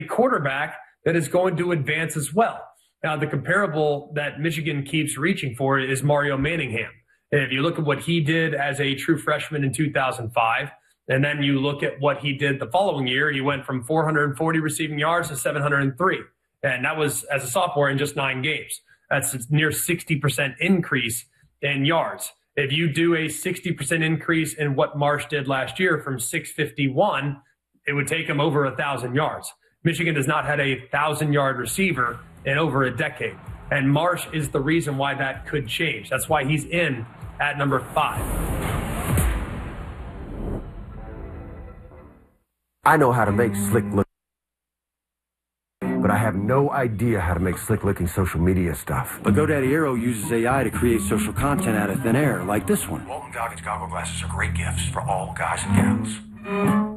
quarterback that is going to advance as well. Now, the comparable that Michigan keeps reaching for is Mario Manningham. And if you look at what he did as a true freshman in 2005, and then you look at what he did the following year, he went from 440 receiving yards to 703. And that was as a sophomore in just 9 games. That's a near 60% increase in yards. If you do a 60% increase in what Marsh did last year from 651, it would take him over 1,000 yards. Michigan has not had a 1,000-yard receiver in over a decade. And Marsh is the reason why that could change. That's why he's in at number 5. I know how to make slick look, but I have no idea how to make slick-looking social media stuff. But GoDaddy Aero uses AI to create social content out of thin air, like this one. Walton Goggins goggle glasses are great gifts for all guys and gals.